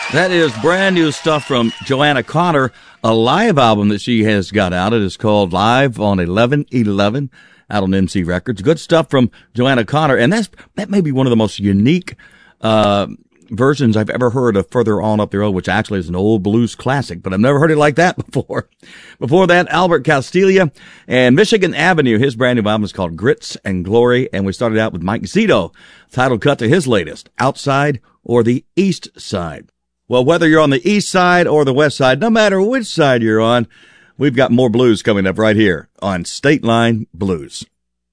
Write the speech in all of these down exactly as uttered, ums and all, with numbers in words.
That is brand new stuff from Joanna Connor, a live album that she has got out. It is called Live on eleven eleven, out on M C Records. Good stuff from Joanna Connor, and that's that may be one of the most unique uh versions I've ever heard of Further On Up the Road, which actually is an old blues classic, but I've never heard it like that before. Before that, Albert Castiglia and Michigan Avenue. His brand new album is called Grits and Glory, and we started out with Mike Zito, title cut to his latest, Outside or the East Side. Well, whether you're on the east side or the west side, no matter which side you're on, we've got more blues coming up right here on State Line Blues.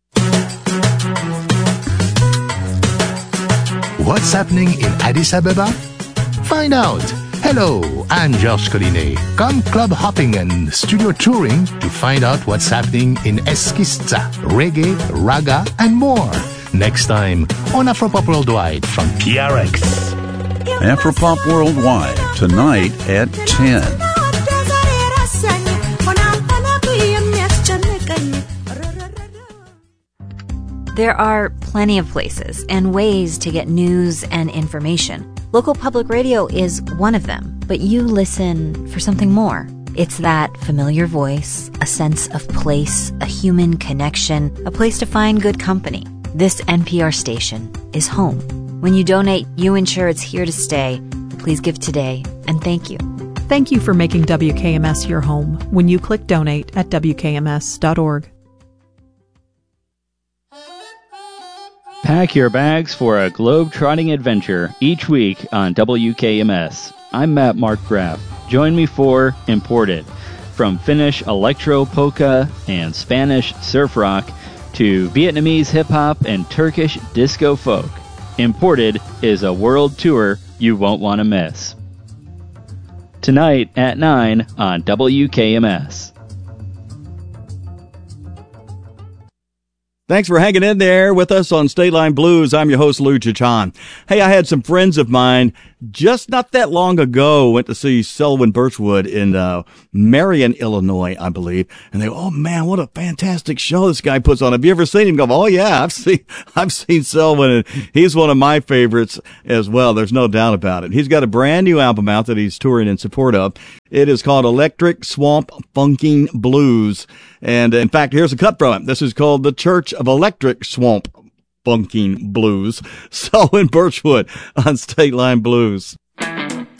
What's happening in Addis Ababa? Find out. Hello, I'm George Collinet. Come club hopping and studio touring to find out what's happening in Eskista, reggae, raga, and more. Next time on Afropop Worldwide from P R X. Afropop Worldwide, tonight at ten. There are plenty of places and ways to get news and information. Local public radio is one of them, but you listen for something more. It's that familiar voice, a sense of place, a human connection, a place to find good company. This N P R station is home. When you donate, you ensure it's here to stay. Please give today, and thank you. Thank you for making W K M S your home when you click donate at W K M S dot org. Pack your bags for a globe-trotting adventure each week on W K M S. I'm Matt Mark Graff. Join me for Imported. From Finnish electro polka and Spanish surf rock to Vietnamese hip-hop and Turkish disco folk, Imported is a world tour you won't want to miss. Tonight at nine on W K M S. Thanks for hanging in there with us on State Line Blues. I'm your host, Lou Chachan. Hey, I had some friends of mine just not that long ago went to see Selwyn Birchwood in uh, Marion, Illinois, I believe. And they go, oh man, what a fantastic show this guy puts on. Have you ever seen him? Go, oh yeah, I've seen, I've seen Selwyn, and he's one of my favorites as well. There's no doubt about it. He's got a brand new album out that he's touring in support of. It is called Electric Swamp Funking Blues. And in fact, here's a cut from it. This is called The Church of Electric Swamp Funking Blues. Selwyn Birchwood on State Line Blues.